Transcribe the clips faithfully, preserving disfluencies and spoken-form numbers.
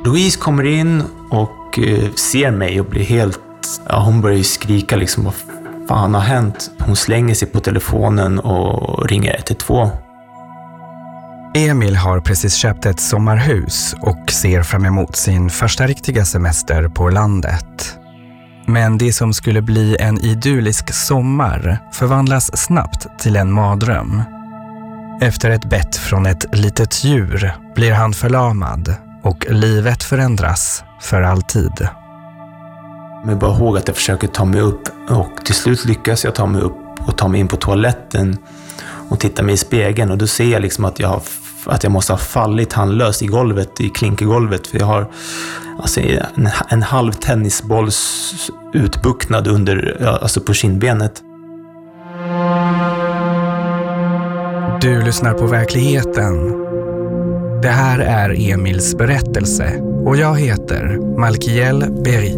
Louise kommer in och eh, ser mig och blir helt... Ja, hon börjar skrika liksom, vad fan har hänt? Hon slänger sig på telefonen och ringer ett ett två. Emil har precis köpt ett sommarhus och ser fram emot sin första riktiga semester på landet. Men det som skulle bli en idyllisk sommar förvandlas snabbt till en mardröm. Efter ett bett från ett litet djur blir han förlamad och livet förändras för alltid. Men bara ihåg att jag försöker ta mig upp och till slut lyckas jag ta mig upp och ta mig in på toaletten och titta mig i spegeln och då ser jag liksom att jag har att jag måste ha fallit handlöst i golvet, i klinkergolvet, för jag har alltså, en, en halv tennisbolls utbucknad under, alltså på kindbenet. Du lyssnar på verkligheten. Det här är Emils berättelse och jag heter Malkiel Berry.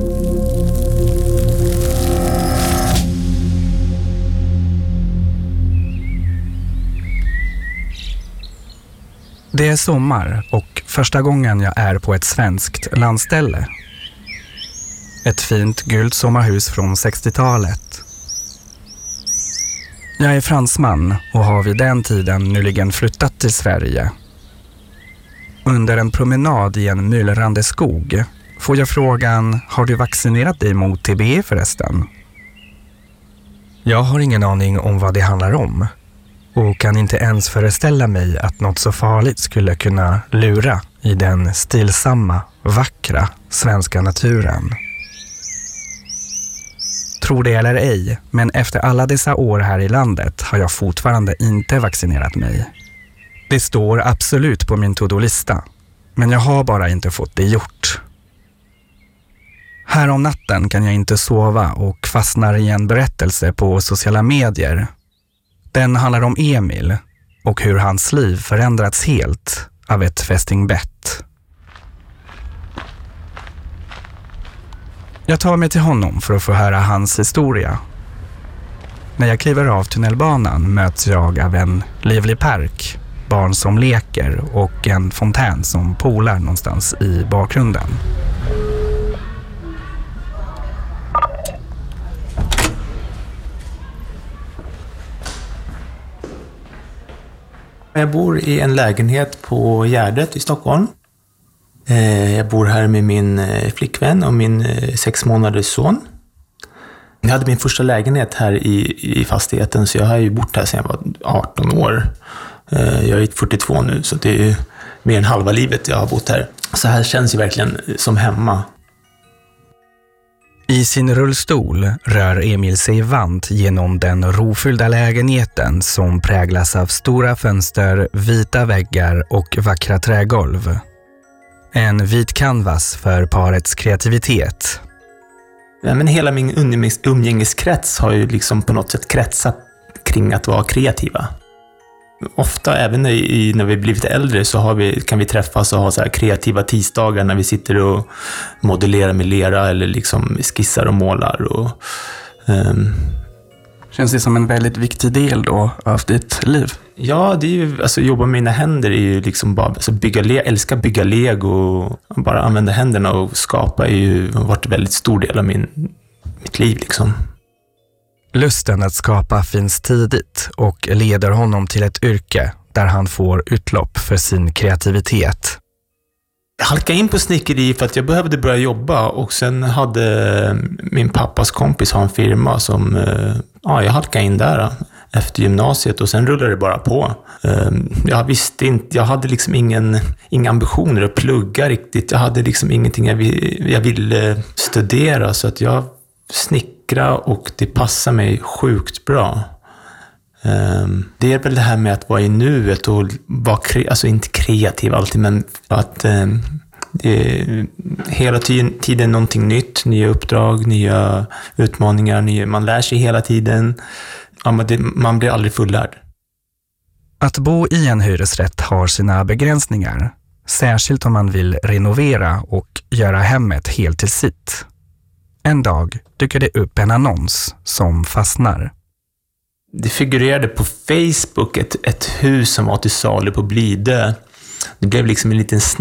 Det är sommar och första gången jag är på ett svenskt landställe. Ett fint gult sommarhus från sextiotalet. Jag är fransman och har vid den tiden nyligen flyttat till Sverige. Under en promenad i en myllrande skog får jag frågan, har du vaccinerat dig mot T B E förresten? Jag har ingen aning om vad det handlar om. Och kan inte ens föreställa mig att något så farligt skulle kunna lura i den stillsamma, vackra svenska naturen. Tror det eller ej, men efter alla dessa år här i landet har jag fortfarande inte vaccinerat mig. Det står absolut på min to-do-lista, men jag har bara inte fått det gjort. Här om natten kan jag inte sova och fastnar i en berättelse på sociala medier. Den handlar om Emil och hur hans liv förändrats helt av ett fästingbett. Jag tar mig till honom för att få höra hans historia. När jag kliver av tunnelbanan möts jag av en livlig park, barn som leker och en fontän som polar någonstans i bakgrunden. Jag bor i en lägenhet på Gärdet i Stockholm. Jag bor här med min flickvän och min sex månaders son. Jag hade min första lägenhet här i, i fastigheten, så jag har ju bott här sedan jag var arton år. Jag är fyrtiotvå nu, så det är mer än halva livet jag har bott här. Så här känns ju verkligen som hemma. I sin rullstol rör Emil sig vant genom den rofyllda lägenheten som präglas av stora fönster, vita väggar och vackra trägolv. En vit canvas för parets kreativitet. Ja, men hela min umgängeskrets har ju liksom på något sätt kretsat kring att vara kreativa. Ofta, även i, när vi blivit äldre, så har vi, kan vi träffas och ha så här kreativa tisdagar när vi sitter och modellerar med lera eller liksom skissar och målar. Och, um... Känns det som en väldigt viktig del då av ditt liv? Ja, det är ju, alltså jobba med mina händer är ju liksom bara, alltså bygga le, älska bygga lego och bara använda händerna och skapa är ju, har varit en väldigt stor del av min, mitt liv liksom. Lusten att skapa finns tidigt och leder honom till ett yrke där han får utlopp för sin kreativitet. Jag halkade in på snickeri för att jag behövde börja jobba, och sen hade min pappas kompis ha en firma som, ja, jag halkade in där efter gymnasiet och sen rullade det bara på. Jag visste inte, jag hade liksom ingen, inga ambitioner att plugga riktigt. Jag hade liksom ingenting jag, jag ville studera, så att jag snickra och det passar mig sjukt bra. Det är väl det här med att vara i nuet och vara, alltså inte kreativ alltid, men att det är hela tiden någonting nytt, nya uppdrag, nya utmaningar, nya, man lär sig hela tiden. Ja, men det, man blir aldrig fullärd. Att bo i en hyresrätt har sina begränsningar, särskilt om man vill renovera och göra hemmet helt till sitt. En dag dyker det upp en annons som fastnar. Det figurerade på Facebook ett, ett hus som var till salu på Blidö. Det blev liksom en liten snack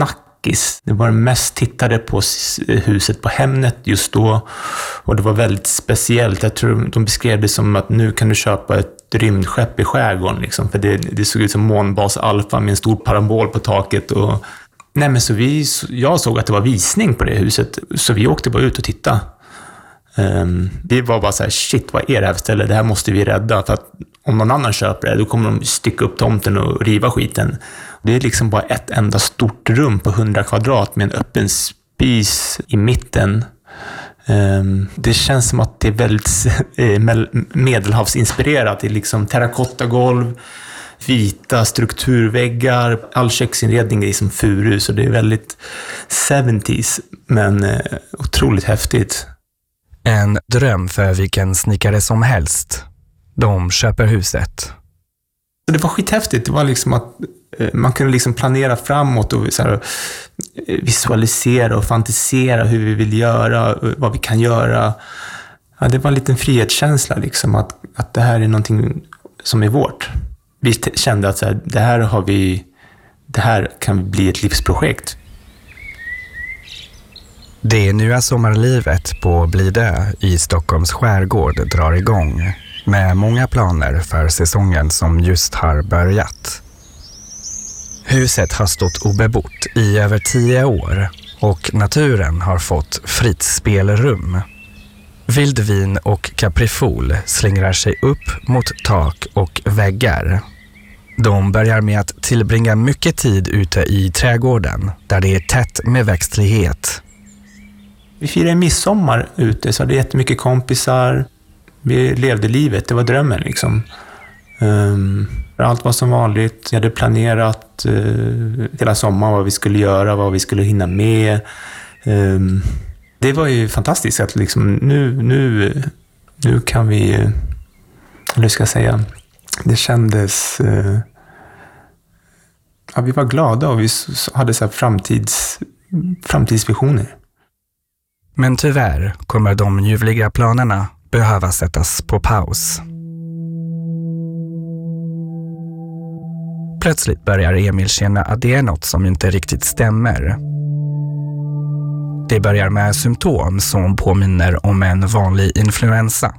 snackis. Det var det mest tittade på huset på Hemnet just då. Och det var väldigt speciellt. Jag tror de beskrev det som att nu kan du köpa ett rymdskepp i skärgården. Liksom. För det, det såg ut som månbas Alpha med en stor parabol på taket. Och, nej, men så vi, jag såg att det var visning på det huset. Så vi åkte bara ut och tittade. Um, det var bara så här, shit, vad är det här för ställe? Det här måste vi rädda. För att om någon annan köper det, då kommer de stycka upp tomten och riva skiten. Det är liksom bara ett enda stort rum på hundra kvadrat med en öppen spis i mitten. Um, det känns som att det är väldigt medelhavsinspirerat. Det är liksom terrakottagolv, vita strukturväggar, all köksinredning är liksom furu, så det är väldigt sjuttiotalet, men uh, otroligt häftigt. En dröm för vilken snickare som helst. De köper huset. Det var skithäftigt. Det var liksom att eh, man kunde liksom planera framåt och så här, visualisera och fantisera hur vi vill göra, vad vi kan göra. Ja, det var en liten frihetskänsla liksom, att, att det här är någonting som är vårt. Vi t- kände att så här, det här har vi, det här kan bli ett livsprojekt. Det nya sommarlivet på Blidö i Stockholms skärgård drar igång med många planer för säsongen som just har börjat. Huset har stått obebott i över tio år och naturen har fått fritt spelrum. Vildvin och kaprifol slingrar sig upp mot tak och väggar. De börjar med att tillbringa mycket tid ute i trädgården där det är tätt med växtlighet. Vi firade midsommar ute, så hade jättemycket kompisar. Vi levde livet, det var drömmen liksom. Um, allt var som vanligt. Jag hade planerat uh, hela sommaren vad vi skulle göra, vad vi skulle hinna med. Um, det var ju fantastiskt att liksom, nu, nu, nu kan vi, uh, hur ska jag säga, det kändes, uh, ja, vi var glada och vi hade så här framtids, framtidsvisioner. Men tyvärr kommer de ljuvliga planerna behöva sättas på paus. Plötsligt börjar Emil känna att det är något som inte riktigt stämmer. Det börjar med symptom som påminner om en vanlig influensa.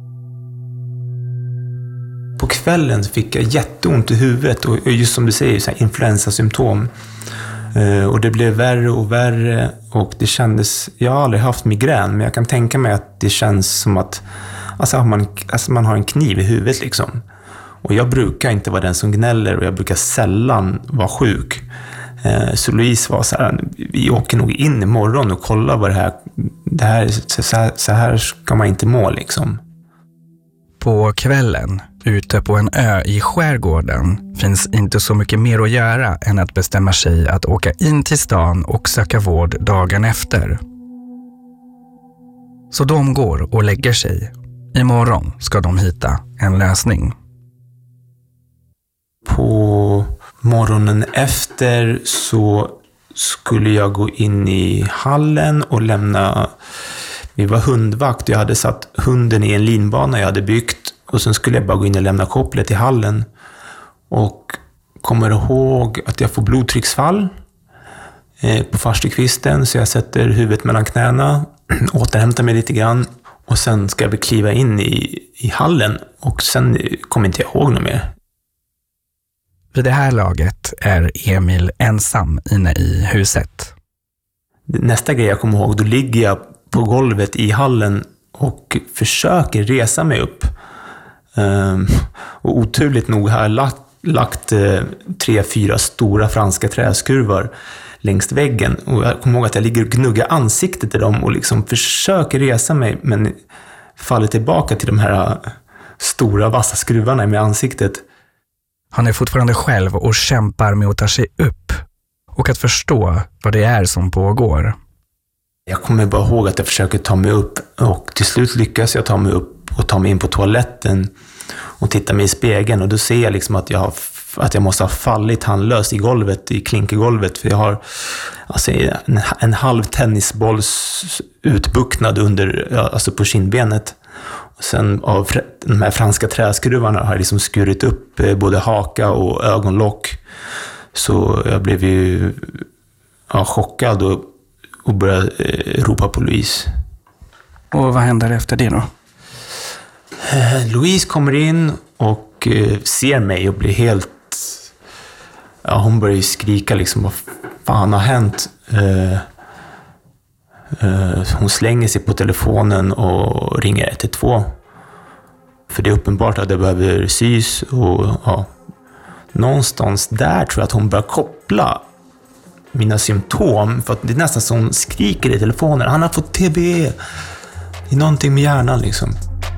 På kvällen fick jag jätteont i huvudet och just som du säger, så här influensasymptom. Och det blev värre och värre och det kändes, jag har aldrig haft migrän, men jag kan tänka mig att det känns som att alltså man, alltså man har en kniv i huvudet liksom. Och jag brukar inte vara den som gnäller och jag brukar sällan vara sjuk. Så Louise var så här, vi åker nog in imorgon och kollar vad det här, det här, så här, så här ska man inte må liksom. På kvällen, ute på en ö i skärgården, finns inte så mycket mer att göra än att bestämma sig att åka in till stan och söka vård dagen efter. Så de går och lägger sig. Imorgon ska de hitta en lösning. På morgonen efter så skulle jag gå in i hallen och lämna. Vi var hundvakt. Jag hade satt hunden i en linbana jag hade byggt. Och sen skulle jag bara gå in och lämna kopplet i hallen. Och kommer ihåg att jag får blodtrycksfall eh, på farstukvisten. Så jag sätter huvudet mellan knäna. Återhämtar mig lite grann. Och sen ska jag kliva in i, i hallen. Och sen kommer inte jag ihåg något mer. Vid det här laget är Emil ensam inne i huset. Nästa grej jag kommer ihåg, då ligger jag på golvet i hallen och försöker resa mig upp. Um, och oturligt nog har jag lagt, lagt uh, tre, fyra stora franska träskruvar längs väggen. Och jag kommer ihåg att jag ligger och gnuggar ansiktet i dem och liksom försöker resa mig, men faller tillbaka till de här uh, stora vassa skruvarna i med ansiktet. Han är fortfarande själv och kämpar med att ta sig upp och att förstå vad det är som pågår. Jag kommer bara ihåg att jag försöker ta mig upp och till slut lyckas jag ta mig upp och ta mig in på toaletten och titta mig i spegeln, och då ser jag liksom att jag, har, att jag måste ha fallit handlöst i golvet, i klinkergolvet, för jag har alltså, en, en halv tennisbolls utbuktnad under, alltså på kindbenet. Och sen av de här franska träskruvarna har jag liksom skurit upp både haka och ögonlock. Så jag blev ju, ja, chockad och, och började eh, ropa på Louise. Och vad händer efter det då? Eh, Louise kommer in och eh, ser mig och blir helt... Ja, hon börjar ju skrika liksom, vad fan har hänt? Eh, eh, hon slänger sig på telefonen och ringer ett ett två. För det är uppenbart att det behöver sys och ja, någonstans där tror jag att hon börjar koppla mina symptom, för att det är nästan som hon skriker i telefonen. Han har fått T B. Det är någonting med hjärnan liksom.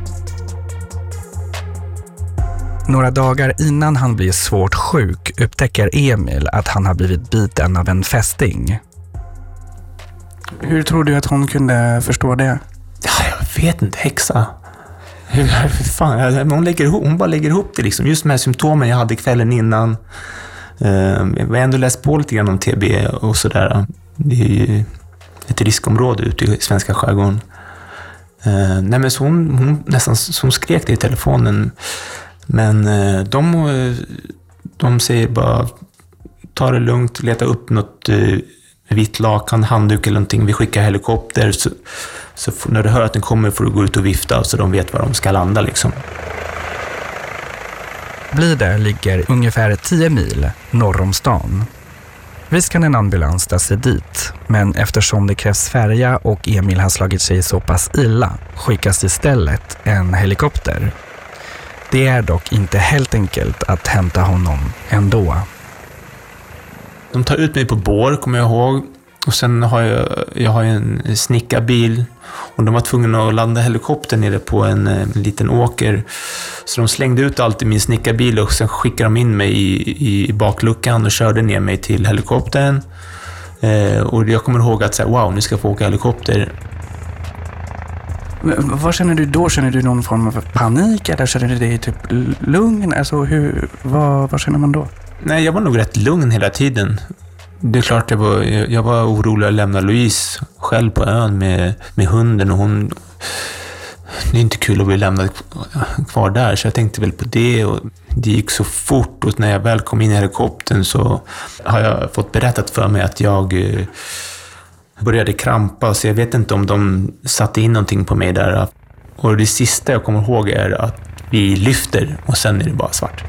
Några dagar innan han blir svårt sjuk upptäcker Emil att han har blivit biten av en fästing. Hur tror du att hon kunde förstå det? Ja, jag vet inte, häxa. Hur fan, hon, lägger ihop, hon bara lägger ihop det liksom. Just de här symptomen jag hade kvällen innan. Jag har ändå läst på lite grann om T B och sådär. Det är ju ett riskområde ute i svenska skärgården. Nej, men så hon, hon nästan så hon skrek det i telefonen. Men de, de säger bara, ta det lugnt, leta upp något vitt lakan, handduk eller någonting. Vi skickar helikopter. Så, så när du hör att den kommer får du gå ut och vifta så de vet var de ska landa liksom. Blidö ligger ungefär tio mil norr om stan. Visst kan en ambulans ta sig dit, men eftersom det krävs färja och Emil har slagit sig så pass illa skickas istället en helikopter. Det är dock inte helt enkelt att hämta honom ändå. De tar ut mig på bår, kommer jag ihåg. Och sen har jag, jag har en snickarbil. Och de var tvungna att landa helikoptern nere på en, en liten åker. Så de slängde ut allt i min snickarbil och sen skickade de in mig i, i bakluckan och körde ner mig till helikoptern. Eh, och jag kommer ihåg att säga, wow, nu ska jag få åka helikopter. Men vad känner du då? Känner du någon form av panik eller känner du dig typ lugn? Alltså hur, vad, vad känner man då? Nej, jag var nog rätt lugn hela tiden. Det är klart jag var, jag var orolig att lämna Louise själv på ön med, med hunden och hon... Det är inte kul att bli lämnad kvar där, så jag tänkte väl på det och det gick så fort och när jag väl kom in i helikoptern så har jag fått berättat för mig att jag började krampa, så jag vet inte om de satte in någonting på mig där. Och det sista jag kommer ihåg är att vi lyfter och sen är det bara svart.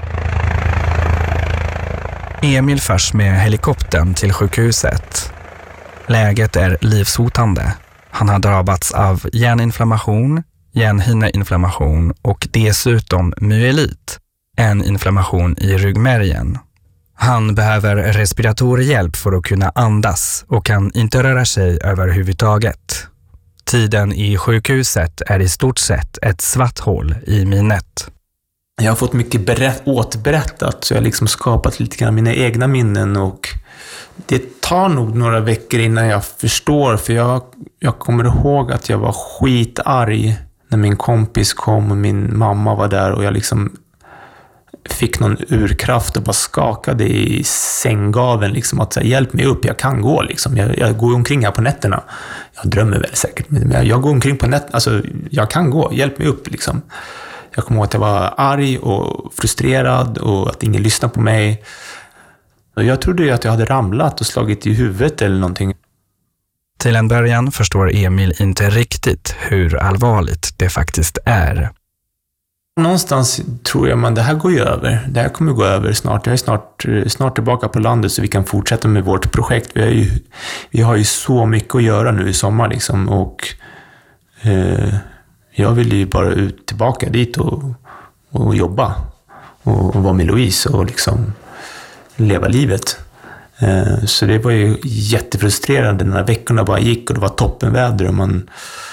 Emil förs med helikoptern till sjukhuset. Läget är livshotande. Han har drabbats av hjärninflammation, hjärnhinneinflammation och dessutom myelit, en inflammation i ryggmärgen. Han behöver respiratorhjälp för att kunna andas och kan inte röra sig överhuvudtaget. Tiden i sjukhuset är i stort sett ett svart hål i minnet. Jag har fått mycket berätt, återberättat, så jag har liksom skapat lite grann mina egna minnen och det tar nog några veckor innan jag förstår, för jag, jag kommer ihåg att jag var skitarg när min kompis kom och min mamma var där och jag liksom fick någon urkraft och bara skakade i sänggaveln liksom att säga, hjälp mig upp, jag kan gå liksom. Jag, jag går omkring här på nätterna. Jag drömmer väl säkert, men jag, jag går omkring på nätterna, alltså jag kan gå, hjälp mig upp liksom. Jag kommer ihåg att jag var arg och frustrerad och att ingen lyssnade på mig. Och jag trodde ju att jag hade ramlat och slagit i huvudet eller någonting. Till en början förstår Emil inte riktigt hur allvarligt det faktiskt är. Någonstans tror jag man det här går ju över. Det här kommer gå över snart. Jag är snart, snart tillbaka på landet så vi kan fortsätta med vårt projekt. Vi har ju, vi har ju så mycket att göra nu i sommar liksom. Och eh, jag vill ju bara ut tillbaka dit och, och jobba. Och, och vara med Louise och liksom leva livet. Eh, så det var ju jättefrustrerande när veckorna bara gick och det var toppenväder och man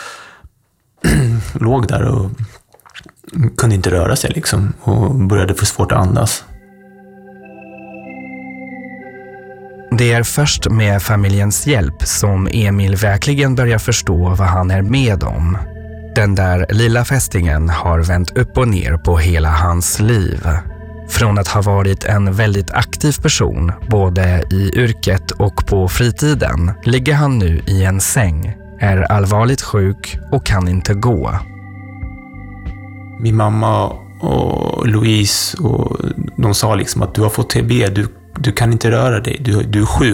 låg där och kunde inte röra sig liksom och började få svårt att andas. Det är först med familjens hjälp som Emil verkligen börjar förstå vad han är med om. Den där lilla fästingen har vänt upp och ner på hela hans liv. Från att ha varit en väldigt aktiv person, både i yrket och på fritiden, ligger han nu i en säng, är allvarligt sjuk och kan inte gå. Min mamma och Louise och de sa liksom att du har fått T B, du, du kan inte röra dig, du, du är sjuk.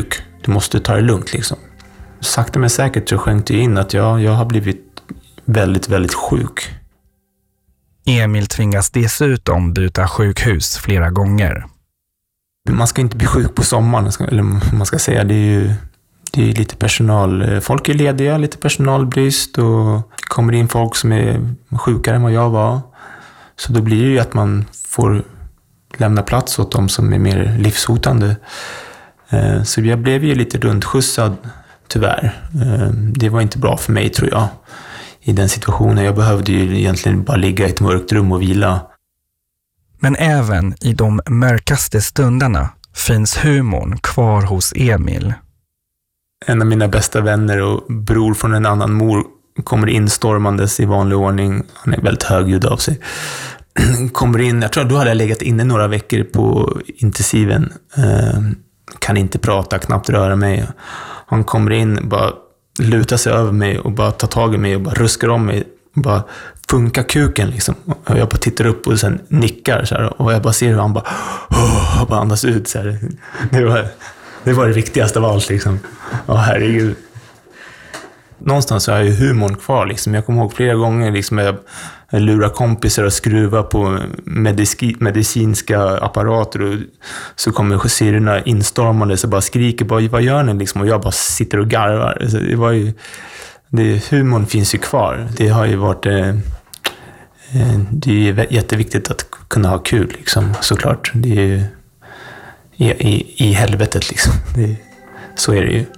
du måste ta det lugnt liksom. Sakta men säkert så sjönk det in att jag, jag har blivit väldigt, väldigt sjuk. Emil tvingas dessutom byta sjukhus flera gånger. Man ska inte bli sjuk på sommaren, eller man ska säga, det är ju det är lite personal, folk är lediga, lite personalbrist och det kommer in folk som är sjukare än vad jag var. Så då blir det ju att man får lämna plats åt dem som är mer livshotande. Så jag blev ju lite rundskjutsad, tyvärr. Det var inte bra för mig, tror jag, i den situationen. Jag behövde ju egentligen bara ligga i ett mörkt rum och vila. Men även i de mörkaste stunderna finns humorn kvar hos Emil. En av mina bästa vänner och bror från en annan mor kommer instormandes i vanlig ordning. Han är väldigt högljudd av sig. Kommer in, jag tror att då hade jag legat inne några veckor på intensiven. Kan inte prata, knappt röra mig. Han kommer in, bara lutar sig över mig och bara tar tag i mig och bara ruskar om mig. Bara funkar kuken liksom. Och jag bara tittar upp och sen nickar så här, och jag bara ser hur han bara, oh, bara andas ut så här. Det var, det var det viktigaste av allt liksom. Åh, herregud. Någonstans så har jag ju humorn kvar liksom. Jag kommer ihåg flera gånger liksom jag, jag lurar kompisar och skruvar på medici, medicinska apparater och så kommer syrorna instormande så bara skriker bara, vad gör ni liksom? Och jag bara sitter och garvar. Så det var ju det, humorn finns ju kvar. Det har ju varit eh, det är jätteviktigt att kunna ha kul liksom, såklart. Det är ju i, i, i helvetet liksom. Det, så är det ju.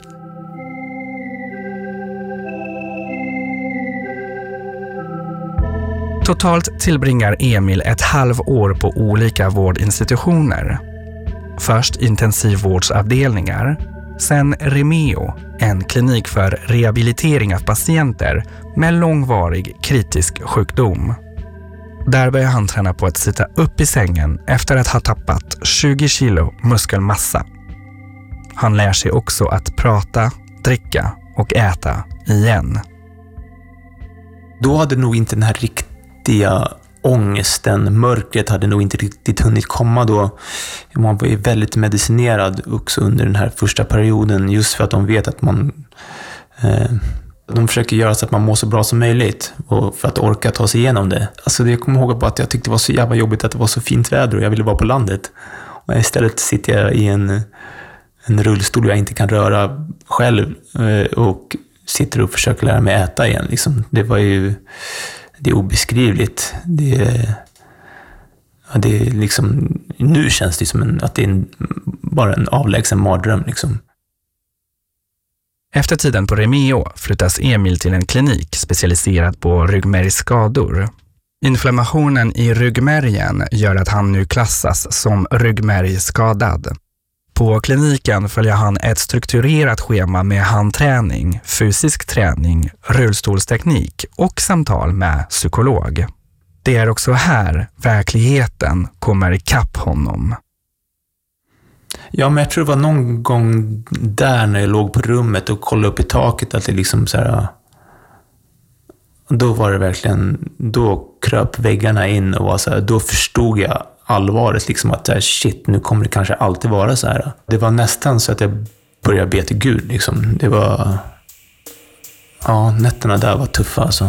Totalt tillbringar Emil ett halvår på olika vårdinstitutioner. Först intensivvårdsavdelningar, sen Remeo, en klinik för rehabilitering av patienter med långvarig kritisk sjukdom. Där börjar han träna på att sitta upp i sängen efter att ha tappat tjugo kilo muskelmassa. Han lär sig också att prata, dricka och äta igen. Då hade nog inte den här riktiga ångesten, mörkret hade nog inte riktigt hunnit komma då. Man var ju väldigt medicinerad också under den här första perioden, just för att de vet att man eh, de försöker göra så att man mår så bra som möjligt och för att orka ta sig igenom det. Alltså jag kommer ihåg bara att jag tyckte det var så jävla jobbigt att det var så fint väder och jag ville vara på landet. Och istället sitter jag i en, en rullstol och jag inte kan röra själv eh, och sitter och försöker lära mig äta igen. Liksom. Det var ju det är obeskrivligt. Det, ja, det är liksom, nu känns det som en, att det är en, bara en avlägsen mardröm. Liksom. Efter tiden på Remeo flyttas Emil till en klinik specialiserad på ryggmärgsskador. Inflammationen i ryggmärgen gör att han nu klassas som ryggmärgsskadad. På kliniken följer han ett strukturerat schema med handträning, fysisk träning, rullstolsteknik och samtal med psykolog. Det är också här verkligheten kommer ikapp honom. Ja, men jag tror det var någon gång där när jag låg på rummet och kollade upp i taket att det liksom så här, då var det verkligen, då kröp väggarna in och var så här, då förstod jag allvaret liksom att här, shit, nu kommer det kanske alltid vara så här. Det var nästan så att jag började be till Gud liksom. Det var, ja, nätterna där var tuffa alltså.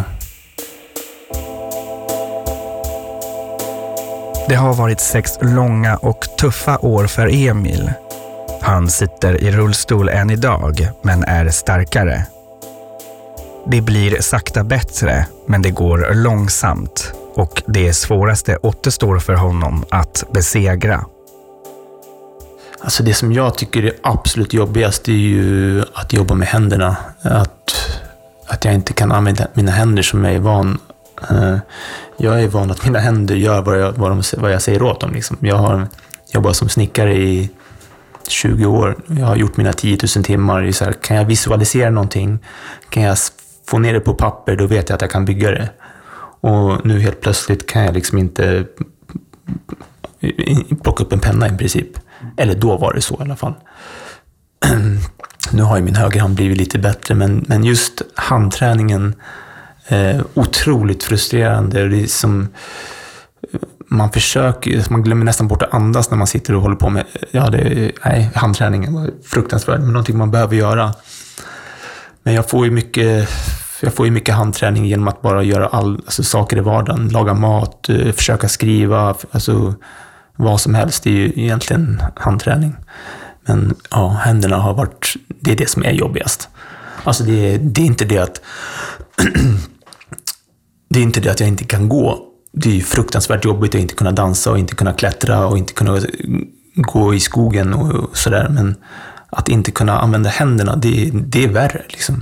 Det har varit sex långa och tuffa år för Emil. Han sitter i rullstol än idag, men är starkare. Det blir sakta bättre, men det går långsamt. Och det svåraste återstår för honom att besegra. Alltså det som jag tycker är absolut jobbigast är ju att jobba med händerna. Att, att jag inte kan använda mina händer som jag är van. Jag är van att mina händer gör vad jag, vad de, vad jag säger åt dem. Liksom. Jag har jobbat som snickare i tjugo år. Jag har gjort mina tio tusen timmar. Så här, kan jag visualisera någonting? Kan jag få ner det på papper? Då vet jag att jag kan bygga det. Och nu helt plötsligt kan jag liksom inte plocka upp en penna i princip. Eller då var det så i alla fall. Nu har ju min högerhand blivit lite bättre. Men, men just handträningen eh, otroligt frustrerande. Det är som, man försöker, man glömmer nästan bort att andas när man sitter och håller på med, ja det, nej, handträningen var fruktansvärd, men någonting man behöver göra. Men jag får ju mycket, jag får ju mycket handträning genom att bara göra all, alltså, saker i vardagen, laga mat, försöka skriva, alltså vad som helst, det är ju egentligen handträning. Men ja, händerna har varit, det är det som är jobbigast. Alltså det är, det är inte det att det är inte det att jag inte kan gå. Det är ju fruktansvärt jobbigt att inte kunna dansa och inte kunna klättra och inte kunna gå i skogen och sådär. Men att inte kunna använda händerna, det, det är värre liksom.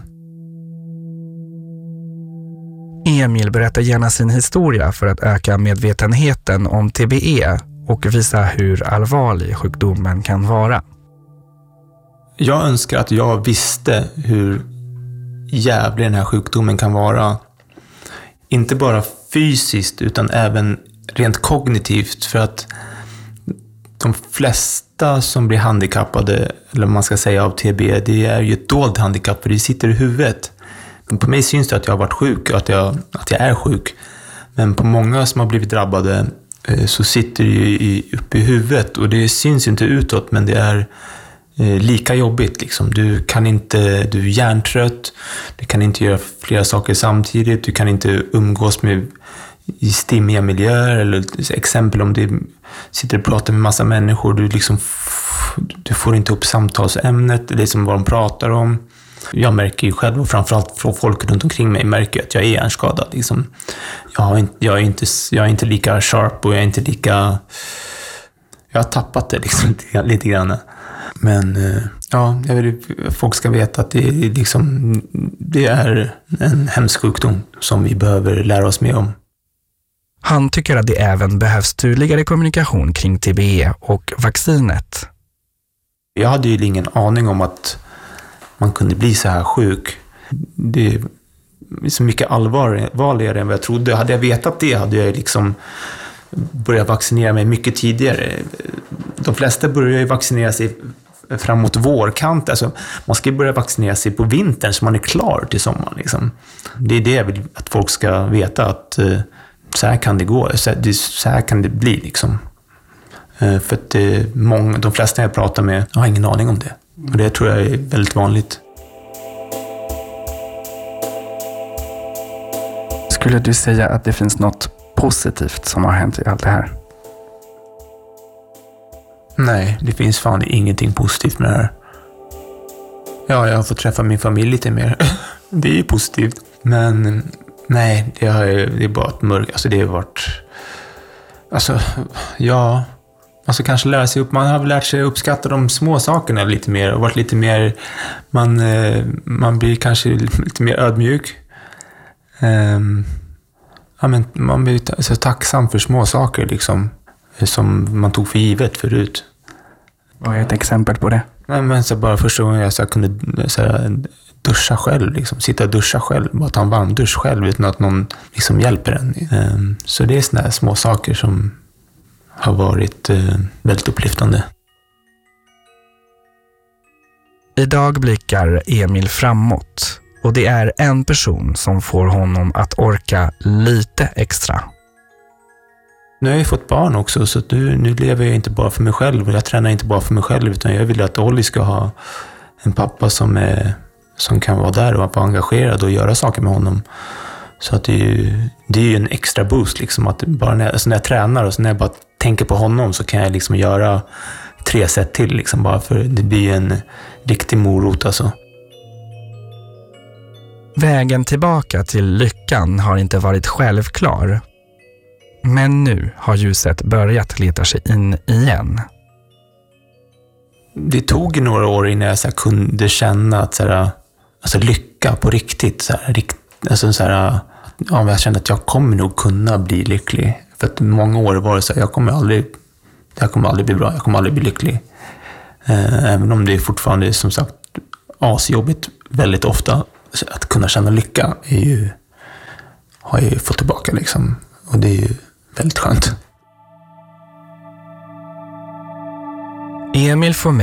Emil berättar gärna sin historia för att öka medvetenheten om T B E och visa hur allvarlig sjukdomen kan vara. Jag önskar att jag visste hur jävlig den här sjukdomen kan vara. Inte bara fysiskt utan även rent kognitivt, för att de flesta som blir handikappade, eller man ska säga av T B, det är ju ett dolt handikapp för det sitter i huvudet. Men på mig syns det att jag har varit sjuk och att jag, att jag är sjuk. Men på många som har blivit drabbade så sitter det ju i, uppe i huvudet och det syns inte utåt, men det är eh, lika jobbigt liksom. Du kan inte, du är hjärntrött, du kan inte göra flera saker samtidigt, du kan inte umgås med i stimmiga miljöer, eller exempel om du sitter och pratar med massa människor, du liksom du får inte upp samtalsämnet, det är som vad de pratar om. Jag märker ju själv, och framförallt från folk runt omkring mig märker att jag är hjärnskadad. Liksom. Jag, har inte, jag, är inte, jag är inte lika sharp och jag är inte lika... Jag har tappat det liksom, lite grann. Men ja, jag vill, folk ska veta att det är, liksom, det är en hemsk sjukdom som vi behöver lära oss mer om. Han tycker att det även behövs tydligare kommunikation kring T B E och vaccinet. Jag hade ju ingen aning om att man kunde bli så här sjuk. Det är så mycket allvarligare än vad jag trodde. Hade jag vetat det hade jag liksom börjat vaccinera mig mycket tidigare. De flesta börjar ju vaccinera sig framåt vårkant. Alltså, man ska börja vaccinera sig på vintern så man är klar till sommaren. Liksom. Det är det jag vill att folk ska veta, att så här kan det gå. Så här kan det bli. Liksom. För att det, många, de flesta jag pratar med har ingen aning om det. Och det tror jag är väldigt vanligt. Skulle du säga att det finns något positivt som har hänt i allt det här? Nej, det finns fan ingenting positivt med det här. Ja, jag har fått träffa min familj lite mer. Det är ju positivt. Men nej, det, har, det är bara ett mörkt. Alltså det har varit... Alltså, ja... Alltså kanske lära sig upp, man har lärt sig uppskatta de små sakerna lite mer och varit lite mer, man, man blir kanske lite mer ödmjuk. Um, ja, men man blir så tacksam för små saker liksom, som man tog för givet förut. Vad är ett exempel på det? Nej, men så bara första gången jag så kunde så här, duscha själv, liksom, sitta och duscha själv, bara ta en varm dusch själv utan att någon liksom hjälper en. Um, så det är såna här små saker som har varit eh, väldigt upplyftande. Idag blickar Emil framåt och det är en person som får honom att orka lite extra. Nu har jag fått barn också, så nu, nu lever jag inte bara för mig själv. Jag tränar inte bara för mig själv, utan jag vill att Olli ska ha en pappa som, är, som kan vara där och vara engagerad och göra saker med honom. Så att det är ju, det är ju en extra boost liksom, att bara när, alltså när jag tränar och så när jag bara tänker på honom så kan jag liksom göra tre set till liksom, bara för det blir en riktig morot alltså. Vägen tillbaka till lyckan har inte varit självklar. Men nu har ljuset börjat leta sig in igen. Det tog några år innan jag så här kunde känna att så här, alltså lycka på riktigt så här, rikt, alltså så här, ja, jag kände att jag kommer nog kunna bli lycklig. För att många år var det så här, jag kommer aldrig, jag kommer aldrig bli bra, jag kommer aldrig bli lycklig. Eh, även om det är fortfarande som sagt asjobbigt väldigt ofta, att kunna känna lycka är ju, har jag ju fått tillbaka liksom. Och det är ju väldigt skönt. Emil får